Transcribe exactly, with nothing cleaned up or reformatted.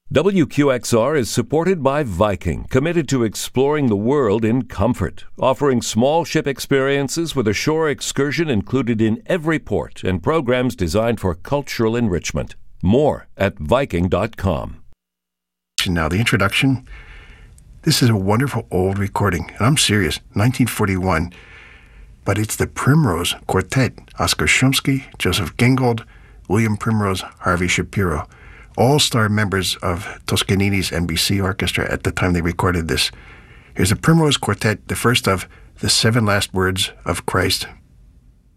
W Q X R is supported by Viking, committed to exploring the world in comfort, offering small ship experiences with a shore excursion included in every port and programs designed for cultural enrichment. More at Viking dot com. Now, the introduction. This is a wonderful old recording, and I'm serious, nineteen forty-one. But it's the Primrose Quartet, Oscar Shumsky, Joseph Gingold, William Primrose, Harvey Shapiro, all-star members of Toscanini's N B C Orchestra at the time they recorded this. Here's the Primrose Quartet, the first of the Seven Last Words of Christ.